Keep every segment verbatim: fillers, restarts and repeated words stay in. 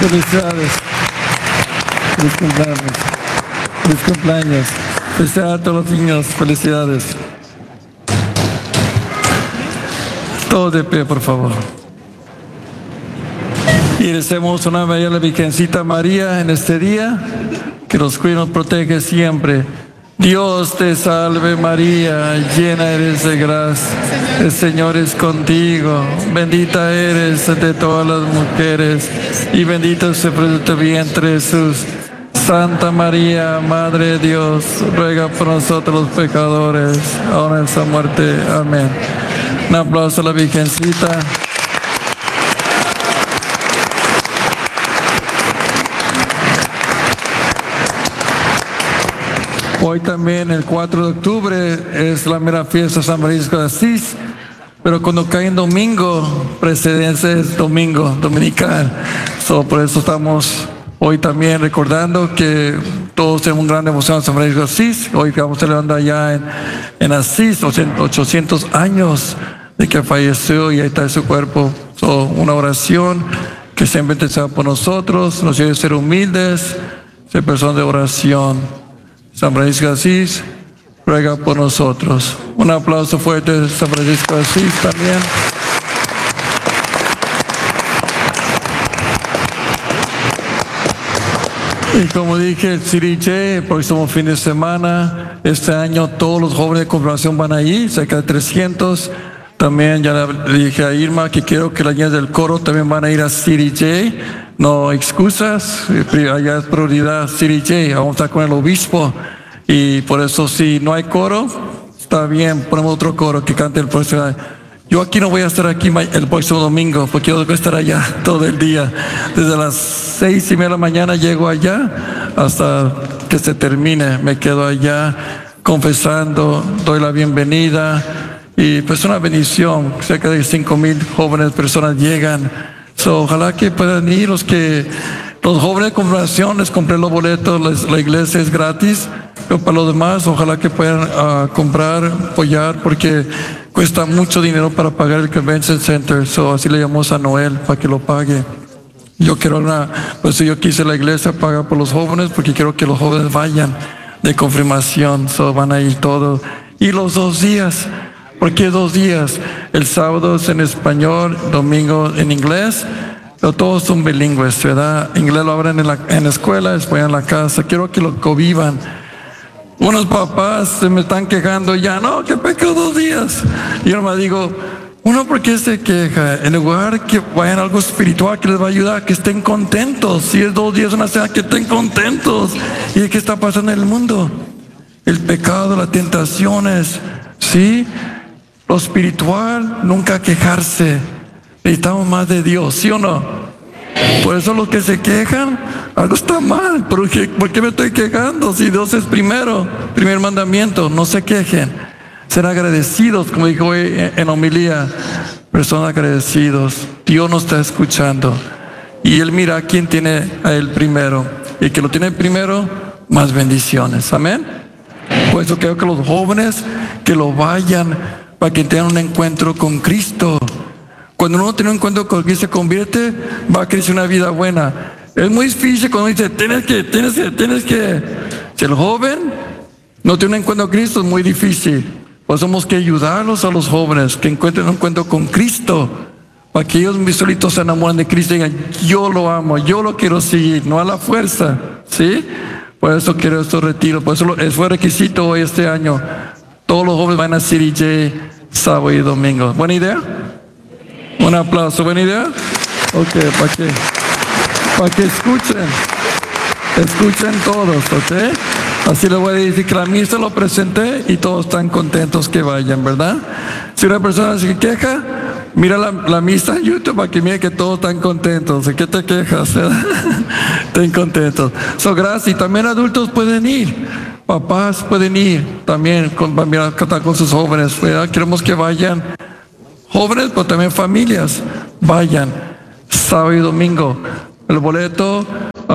Felicidades. Feliz cumpleaños. Feliz cumpleaños. Felicidades a todos los niños. Felicidades. Todos de pie, por favor. Y deseamos una bella la Virgencita María en este día, que nos cuide y nos protege siempre. Dios te salve María, llena eres de gracia, el Señor es contigo, bendita eres de todas las mujeres y bendito es el fruto de tu vientre Jesús. Santa María, Madre de Dios, ruega por nosotros los pecadores, ahora en esta muerte. Amén. Un aplauso a la Virgencita. Hoy también, el cuatro de octubre, es la mera fiesta de San Francisco de Asís, pero cuando cae en domingo, precedencia es domingo, dominical. So, por eso estamos hoy también recordando que todos tenemos una gran devoción a San Francisco de Asís. Hoy vamos celebrando allá en, en Asís, ochocientos años de que falleció y ahí está su cuerpo. So, una oración que siempre sea por nosotros, nos ayude a ser humildes, ser personas de oración. San Francisco de Asís, ruega por nosotros. Un aplauso fuerte a San Francisco de Asís también. Y como dije, el C D J, el próximo fin de semana, este año todos los jóvenes de confirmación van a ir, cerca de trescientos. También ya le dije a Irma que quiero que las niñas del coro también van a ir a C D J. No excusas, allá es prioridad C D J, vamos a estar con el obispo. Y por eso si no hay coro, está bien, ponemos otro coro que cante el próximo año. Yo aquí no voy a estar aquí el próximo domingo, porque yo voy a estar allá todo el día. Desde las seis y media de la mañana llego allá hasta que se termine. Me quedo allá confesando, doy la bienvenida. Y pues una bendición, cerca de cinco mil jóvenes personas llegan. So, ojalá que puedan ir los que, los jóvenes de confirmación, les compré los boletos, les, la iglesia es gratis, pero para los demás, ojalá que puedan uh, comprar, apoyar, porque cuesta mucho dinero para pagar el Convention Center. So, así le llamamos a Noel para que lo pague. Yo quiero una, pues yo quise la iglesia pagar por los jóvenes, porque quiero que los jóvenes vayan de confirmación. So, van a ir todos. Y los dos días. ¿Por qué dos días? El sábado es en español, domingo en inglés, pero todos son bilingües, ¿verdad? Inglés lo hablan en la, en la escuela, español en la casa. Quiero que lo convivan. Unos papás se me están quejando ya, no, que peco dos días. Y yo me digo, uno, ¿por qué se queja? En lugar que vayan a algo espiritual que les va a ayudar, que estén contentos. Si es dos días, una semana, que estén contentos. ¿Y qué está pasando en el mundo? El pecado, las tentaciones, ¿sí? Lo espiritual, nunca quejarse. Necesitamos más de Dios, ¿sí o no? Por eso los que se quejan, algo está mal. ¿Por qué, ¿Por qué me estoy quejando? Si Dios es primero, primer mandamiento, no se quejen. Ser agradecidos, como dijo hoy en homilía, personas agradecidos. Dios nos está escuchando. Y Él mira a quién tiene a Él primero. Y el que lo tiene primero, más bendiciones. Amén. Por eso creo que los jóvenes que lo vayan, para que tengan un encuentro con Cristo. Cuando uno tiene un encuentro con Cristo, se convierte, va a crecer una vida buena. Es muy difícil cuando dice, tienes que, tienes que, tienes que. Si el joven no tiene un encuentro con Cristo, es muy difícil. Pues tenemos que ayudarlos a los jóvenes que encuentren un encuentro con Cristo, para que ellos mis solitos se enamoren de Cristo y digan, yo lo amo, yo lo quiero seguir, no a la fuerza, ¿sí? Por eso quiero estos retiros, por eso fue requisito hoy este año. Todos los jóvenes van a C D J sábado y domingo. ¿Buena idea? Un aplauso. ¿Buena idea? Ok, para que, para que escuchen. Escuchen todos, ¿ok? Así les voy a decir que la misa lo presenté y todos están contentos que vayan, ¿verdad? Si una persona se queja, mira la, la misa en YouTube para que mire que todos están contentos. ¿De qué te quejas? Estén contentos. So, gracias. Y también adultos pueden ir. Papás pueden ir también con, para cantar con sus jóvenes, ¿verdad? Queremos que vayan jóvenes, pero también familias. Vayan sábado y domingo. El boleto, uh,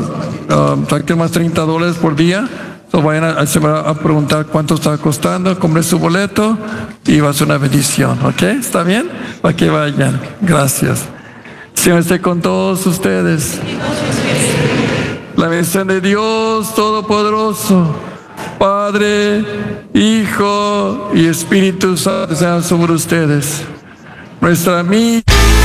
uh, saquen más treinta dólares por día. So vayan a, a, a preguntar cuánto está costando, compren su boleto y va a ser una bendición, ¿ok? ¿Está bien? Para que vayan. Gracias. Señor esté con todos ustedes. La bendición de Dios Todopoderoso, Padre, Hijo y Espíritu Santo sean sobre ustedes. Nuestra amiga.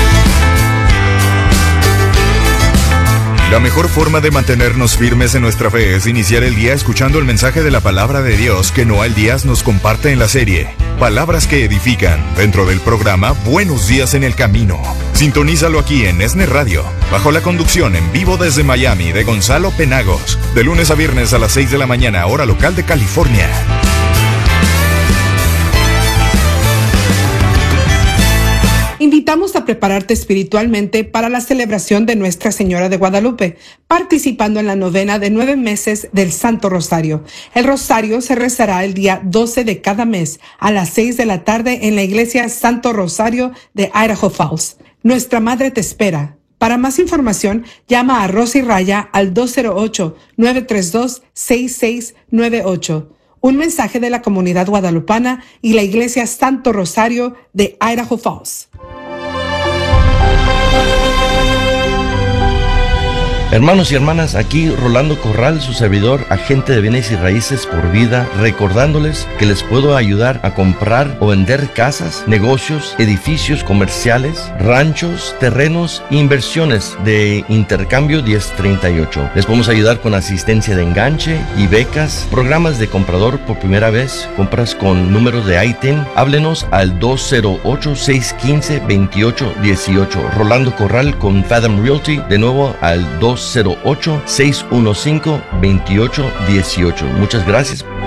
La mejor forma de mantenernos firmes en nuestra fe es iniciar el día escuchando el mensaje de la palabra de Dios que Noel Díaz nos comparte en la serie Palabras que Edifican, dentro del programa Buenos Días en el Camino. Sintonízalo aquí en Esner Radio, bajo la conducción en vivo desde Miami de Gonzalo Penagos, de lunes a viernes a las seis de la mañana, hora local de California. Invitamos a prepararte espiritualmente para la celebración de Nuestra Señora de Guadalupe, participando en la novena de nueve meses del Santo Rosario. El Rosario se rezará el día doce de cada mes a las seis de la tarde en la iglesia Santo Rosario de Idaho Falls. Nuestra Madre te espera. Para más información, llama a Rosy Raya al dos cero ocho, nueve tres dos, seis seis nueve ocho. Un mensaje de la comunidad guadalupana y la iglesia Santo Rosario de Idaho Falls. Hermanos y hermanas, aquí Rolando Corral, su servidor, agente de bienes y raíces por vida, recordándoles que les puedo ayudar a comprar o vender casas, negocios, edificios comerciales, ranchos, terrenos e inversiones de Intercambio diez treinta y ocho. Les podemos ayudar con asistencia de enganche y becas, programas de comprador por primera vez, compras con números de I T I N. Háblenos al dos cero ocho, seis uno cinco, dos ocho uno ocho. Rolando Corral con Fathom Realty, de nuevo al dos cero ocho, seis uno cinco, dos ocho uno ocho. Muchas gracias.